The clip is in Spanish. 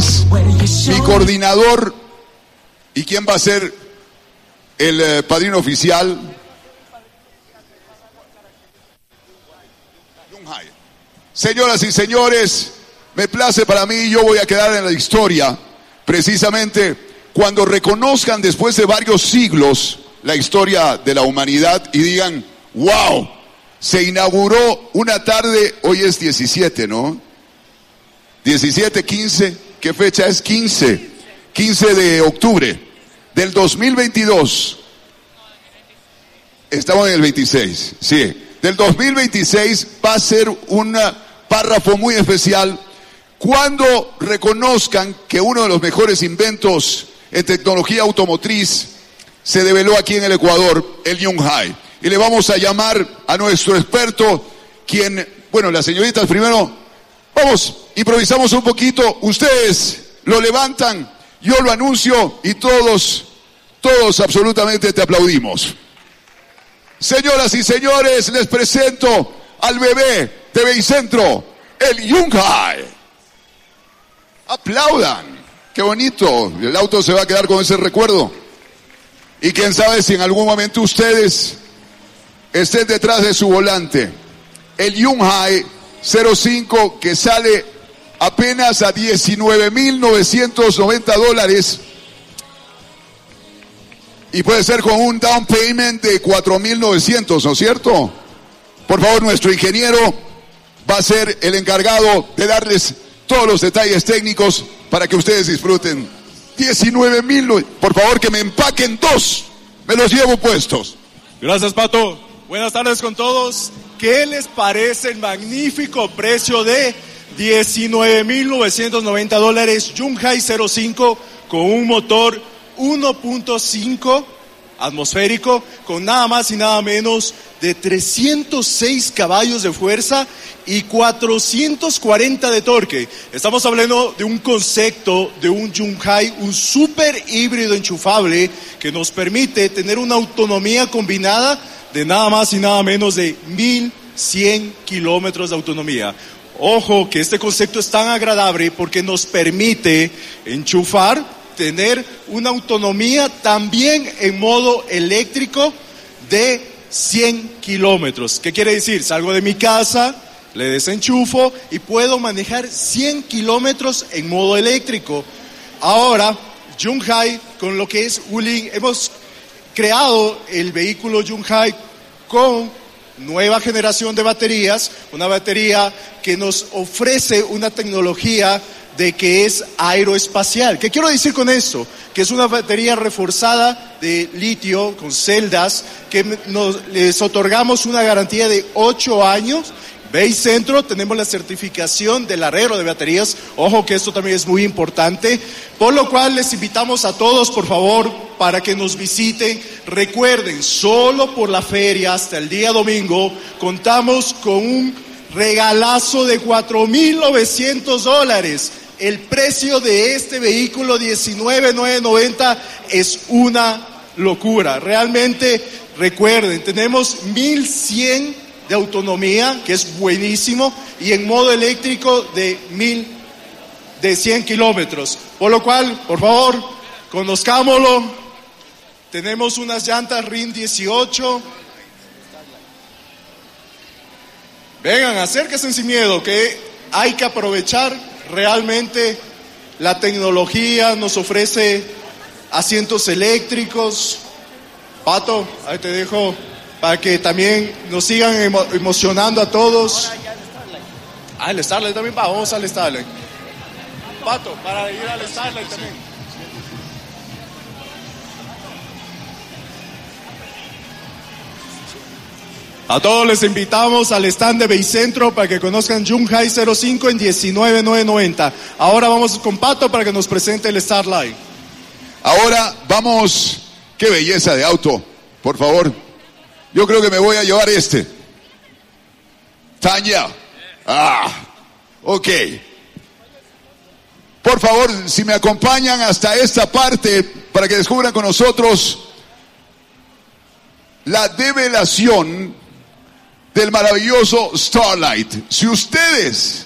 señores, mi coordinador, ¿y quién va a ser el padrino oficial? Señoras y señores, me place para mí, yo voy a quedar en la historia, precisamente cuando reconozcan después de varios siglos la historia de la humanidad y digan, wow, se inauguró una tarde, hoy es 17, ¿no? 17, 15, ¿qué fecha es? 15 de octubre del 2022. Estamos en el 26, sí. Del 2026 va a ser un párrafo muy especial cuando reconozcan que uno de los mejores inventos en tecnología automotriz se develó aquí en el Ecuador, el Yunhai. Y le vamos a llamar a nuestro experto, quien, bueno, las señoritas primero, vamos, improvisamos un poquito, ustedes lo levantan, yo lo anuncio y todos absolutamente te aplaudimos. Señoras y señores, les presento al bebé de Beicentro, el Yunhai. Aplaudan, qué bonito, el auto se va a quedar con ese recuerdo. Y quién sabe si en algún momento ustedes estén detrás de su volante. El Yunhai 05 que sale apenas a $19,990 y puede ser con un down payment de 4,900, ¿no es cierto? Por favor, nuestro ingeniero va a ser el encargado de darles todos los detalles técnicos para que ustedes disfruten. 19,000, por favor que me empaquen 2, me los llevo puestos. Gracias, Pato. Buenas tardes con todos. ¿Qué les parece el magnífico precio de $19,990 Yunhai 05 con un motor 1.5 atmosférico con nada más y nada menos de 306 caballos de fuerza y 440 de torque? Estamos hablando de un concepto de un Yunhai, un super híbrido enchufable que nos permite tener una autonomía combinada de nada más y nada menos de 1,100 kilómetros de autonomía. Ojo que este concepto es tan agradable porque nos permite enchufar, tener una autonomía también en modo eléctrico de 100 kilómetros. ¿Qué quiere decir? Salgo de mi casa, le desenchufo y puedo manejar 100 kilómetros en modo eléctrico. Ahora, Yunhai, con lo que es Wuling, hemos creado el vehículo Yunhai con nueva generación de baterías, una batería que nos ofrece una tecnología de que es aeroespacial. ¿Qué quiero decir con esto? Que es una batería reforzada de litio con celdas que les otorgamos una garantía de 8 años. Beicentro, tenemos la certificación del arreglo de baterías. Ojo que esto también es muy importante. Por lo cual les invitamos a todos, por favor, para que nos visiten. Recuerden, solo por la feria hasta el día domingo contamos con un regalazo de $4,900. El precio de este vehículo, $19,990, es una locura. Realmente, recuerden, tenemos 1,100 de autonomía, que es buenísimo, y en modo eléctrico de 1,100 kilómetros. Por lo cual, por favor, conozcámoslo. Tenemos unas llantas RIN 18. Vengan, acérquense sin miedo, que hay que aprovechar. Realmente la tecnología nos ofrece asientos eléctricos. Pato, ahí te dejo para que también nos sigan emocionando a todos. El Starlight también va, vamos al Starlight. Pato, para ir al Starlight también. A todos les invitamos al stand de Beicentro para que conozcan Yunhai 05 en $19,990. Ahora vamos con Pato para que nos presente el Starlight. Ahora vamos, qué belleza de auto, por favor. Yo creo que me voy a llevar este. Tanya. Ok. Por favor, si me acompañan hasta esta parte para que descubran con nosotros la develación del maravilloso Starlight. Si ustedes